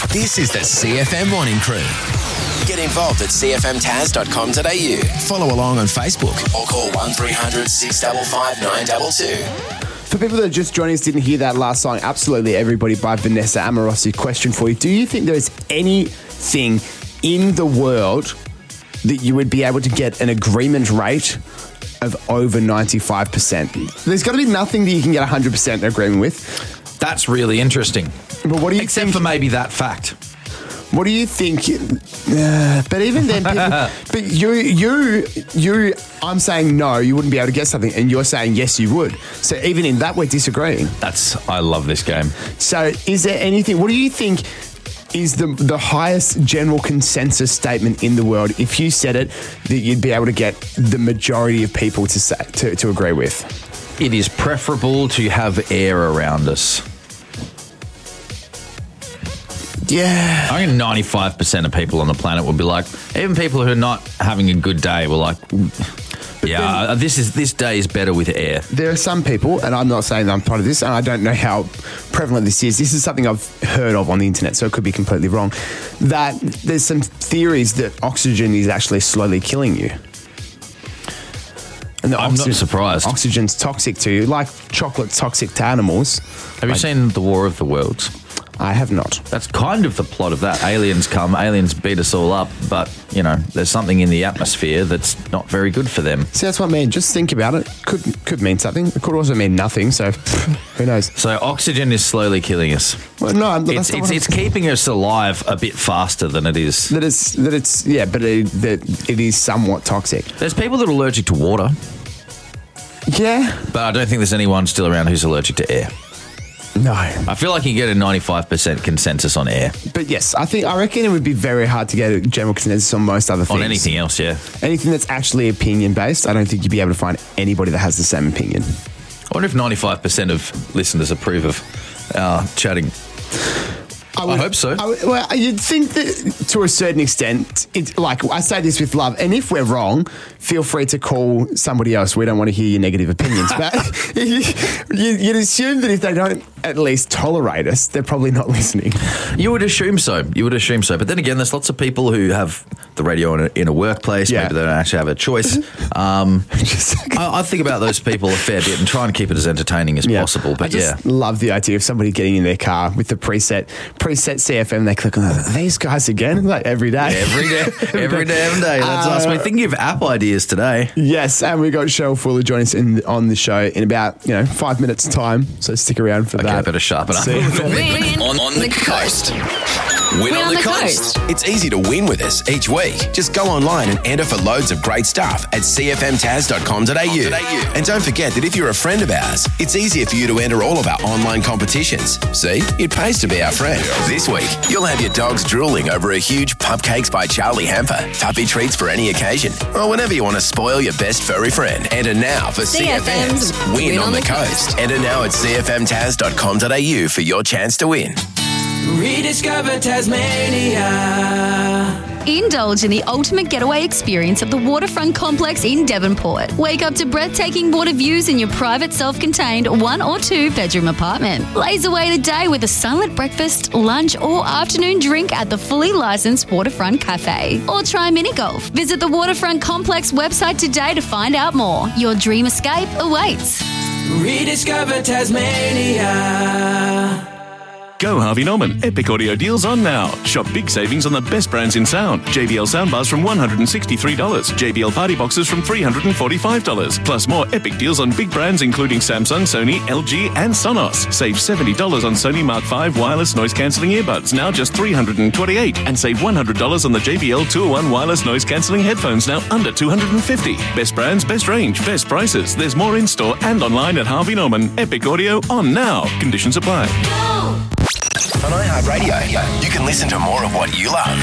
This is the CFM Morning Crew. Get involved at cfmtaz.com.au. Follow along on Facebook or call 1300 655 922. For people that are just joining us, didn't hear that last song, Absolutely Everybody by Vanessa Amorosi. Question for you. Do you think there is anything in the world that you would be able to get an agreement rate of over 95%? There's got to be nothing that you can get 100% agreement with. That's really interesting. But what do you Except think? for maybe that fact. What do you think? But even then, but you, I'm saying no, you wouldn't be able to get something, and you're saying yes, you would. So even in that, we're disagreeing. I love this game. So is there anything? What do you think is the highest general consensus statement in the world? If you said it, that you'd be able to get the majority of people to say to agree with. It is preferable to have air around us. Yeah. I think 95% of people on the planet would be like, even people who are not having a good day were like, this day is better with air. There are some people, and I'm not saying that I'm part of this, and I don't know how prevalent this is. This is something I've heard of on the internet, so it could be completely wrong, that there's some theories that oxygen is actually slowly killing you. And I'm not surprised. Oxygen's toxic to you, like chocolate's toxic to animals. Have you seen The War of the Worlds? I have not. That's kind of the plot of that. Aliens come, aliens beat us all up, but, there's something in the atmosphere that's not very good for them. See, that's what I mean. Just think about it. Could mean something. It could also mean nothing, so who knows? So oxygen is slowly killing us. Well, no, it's keeping us alive a bit faster than it is. That it is somewhat toxic. There's people that are allergic to water. Yeah. But I don't think there's anyone still around who's allergic to air. No. I feel like you get a 95% consensus on air. But yes, I reckon it would be very hard to get a general consensus on most other things. On anything else, yeah. Anything that's actually opinion-based, I don't think you'd be able to find anybody that has the same opinion. I wonder if 95% of listeners approve of our chatting. I hope so. Well, you'd think that to a certain extent, it's like I say this with love, and if we're wrong, feel free to call somebody else. We don't want to hear your negative opinions. But you'd assume that if they don't at least tolerate us, they're probably not listening. You would assume so. But then again, there's lots of people who have the radio in a workplace. Yeah. Maybe they don't actually have a choice. I think about those people a fair bit and try and keep it as entertaining as possible. But I just love the idea of somebody getting in their car with the preset CFM. They click on these guys again, like every day. Every damn day. That's us. We're thinking of app ideas today. Yes, and we got Cheryl Fuller joining us on the show in about 5 minutes time. So stick around for that. Okay, better sharpen up. Win on the coast. Win on the coast. It's easy to win with us each week. Just go online and enter for loads of great stuff at cfmtaz.com.au. And don't forget that if you're a friend of ours, it's easier for you to enter all of our online competitions. See, it pays to be our friend. This week, you'll have your dogs drooling over a huge Pupcakes by Charlie hamper, puppy treats for any occasion, or whenever you want to spoil your best furry friend. Enter now for CFM's Win on the Coast. Enter now at cfmtaz.com.au for your chance to win. Rediscover Tasmania. Indulge in the ultimate getaway experience of the Waterfront Complex in Devonport. Wake up to breathtaking water views in your private self-contained 1 or 2 bedroom apartment. Blaze away the day with a silent breakfast, lunch or afternoon drink at the fully licensed Waterfront Cafe. Or try mini golf. Visit the Waterfront Complex website today to find out more. Your dream escape awaits. Rediscover Tasmania. Go Harvey Norman. Epic audio deals on now. Shop big savings on the best brands in sound. JBL soundbars from $163. JBL party boxes from $345. Plus more epic deals on big brands including Samsung, Sony, LG and Sonos. Save $70 on Sony Mark V wireless noise cancelling earbuds, now just $328. And save $100 on the JBL 201 wireless noise cancelling headphones, now under $250. Best brands, best range, best prices. There's more in store and online at Harvey Norman. Epic audio on now. Conditions apply. On iHeartRadio, you can listen to more of what you love.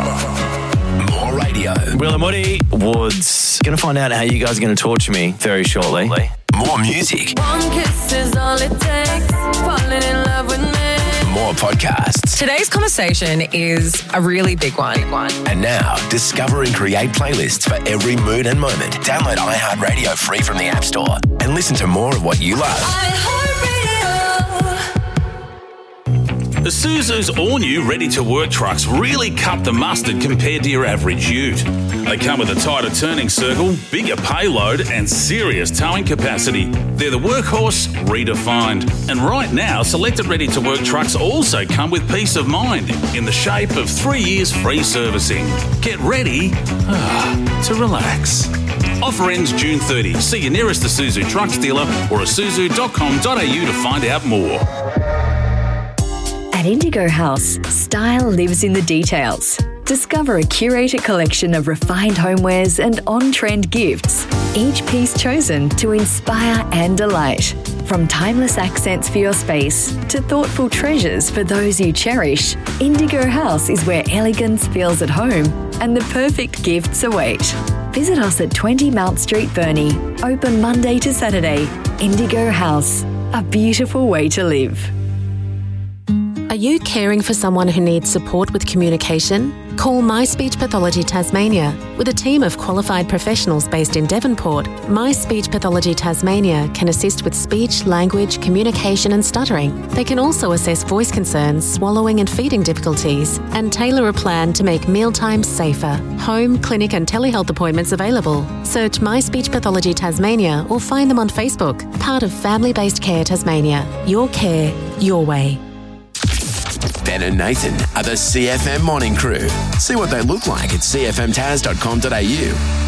More radio. Will and Woody Woods. Going to find out how you guys are going to torture me very shortly. More music. One kiss is all it takes. Falling in love with me. More podcasts. Today's conversation is a really big one. And now, discover and create playlists for every mood and moment. Download iHeartRadio free from the App Store and listen to more of what you love. iHeartRadio. Isuzu's all-new ready-to-work trucks really cut the mustard compared to your average ute. They come with a tighter turning circle, bigger payload and serious towing capacity. They're the workhorse redefined. And right now, selected ready-to-work trucks also come with peace of mind in the shape of 3 years free servicing. Get ready to relax. Offer ends June 30. See your nearest Isuzu trucks dealer or isuzu.com.au to find out more. At Indigo House, style lives in the details. Discover a curated collection of refined homewares and on-trend gifts, each piece chosen to inspire and delight. From timeless accents for your space to thoughtful treasures for those you cherish, Indigo House is where elegance feels at home and the perfect gifts await. Visit us at 20 Mount Street, Burnie. Open Monday to Saturday. Indigo House, a beautiful way to live. Are you caring for someone who needs support with communication? Call My Speech Pathology Tasmania. With a team of qualified professionals based in Devonport, My Speech Pathology Tasmania can assist with speech, language, communication and stuttering. They can also assess voice concerns, swallowing and feeding difficulties, and tailor a plan to make mealtimes safer. Home, clinic and telehealth appointments available. Search My Speech Pathology Tasmania or find them on Facebook. Part of Family Based Care Tasmania. Your care, your way. Ben and Nathan are the CFM Morning Crew. See what they look like at cfmtas.com.au.